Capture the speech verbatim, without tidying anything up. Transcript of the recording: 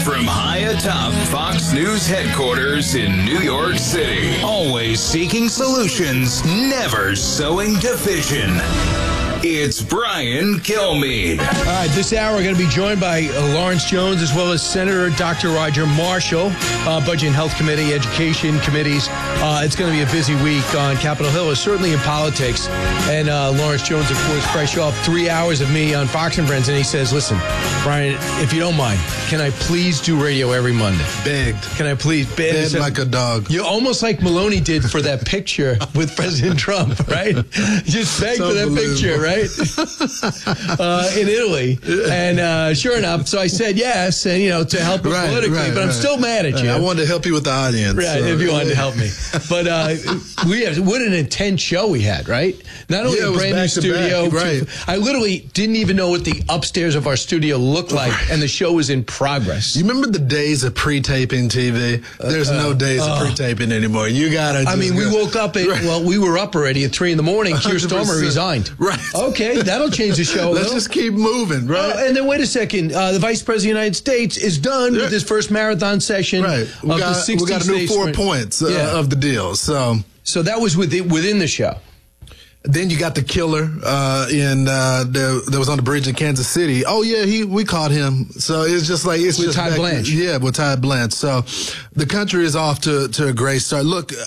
From high atop Fox News headquarters in New York City, always seeking solutions, never sowing division. It's Brian Kilmeade. All right, this hour we're going to be joined by uh, Lawrence Jones as well as Senator Doctor Roger Marshall, uh, Budget and Health Committee, Education Committees. Uh, it's going to be a busy week on Capitol Hill, certainly in politics. And uh, Lawrence Jones, of course, fresh off three hours of me on Fox and Friends, and he says, listen, Brian, if you don't mind, can I please do radio every Monday? Begged. Can I please? Beg Begged like a dog. You're almost like Maloney did for that picture with President Trump, right? Just begged for that picture, right? uh, in Italy. And uh, sure enough, so I said yes, and, you know, to help him right, politically, right, but I'm right. still mad at you. I wanted to help you with the audience. Right, so. if you wanted to help me. But uh, we have, what an intense show we had, right? Not only Yeah, a it was brand new back to studio. back, right. I literally didn't even know what the upstairs of our studio looked like, Right. and the show was in progress. You remember the days of pre-taping T V? There's Uh, no days uh, of pre-taping anymore. You gotta. I mean, we go. woke up at, Right. well, we were up already at three in the morning. Keir one hundred percent. Starmer resigned. Right. Okay, that'll change the show. Let's though. just keep moving, right? Oh, and then wait a second. Uh, the Vice President of the United States is done Yeah. with his first marathon session. right. We of got, the sixty we got a new states four sprint. points uh, Yeah. of the deal. So So that was within, within the show. then you got the killer uh, in uh, the, that was on the bridge in Kansas City. Oh yeah, he we caught him. So it's just like it's With just Todd back- Blanche. Yeah, with Todd Blanche. So the country is off to to a great start. Look,